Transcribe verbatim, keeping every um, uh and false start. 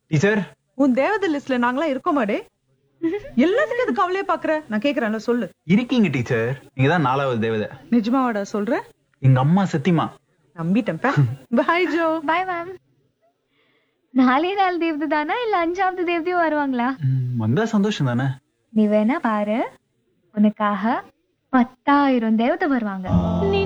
Teacher உன் தேவதை லிஸ்ட்ல நாங்களாம் இருக்கோமாடே? எல்லாத்துக்கும் அது கவலையே பாக்குற? நான் கேக்குறேன்ல, சொல்லு. இருக்கீங்க டீச்சர். நீங்க தான் நாலாவது தேவதை. நிஜமாவாடா சொல்ற? எங்க அம்மா சத்தியமா. நம்பிட்டேன். பாய் ஜோ. Bye ma'am. நாலே நாலு தேவதை தானா இல்ல அஞ்சாவது தேவதையும் வருவாங்களா? ம், வந்தா சந்தோஷம் தானே. நீ வேணா பாரு, உனக்காக பத்தாயிரம் தேவதை வருவாங்க.